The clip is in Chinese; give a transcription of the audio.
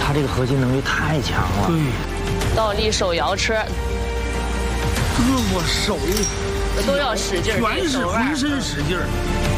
他这个核心能力太强了。 对， 倒立手摇车， 胳膊手都要使劲， 全是浑身使劲儿。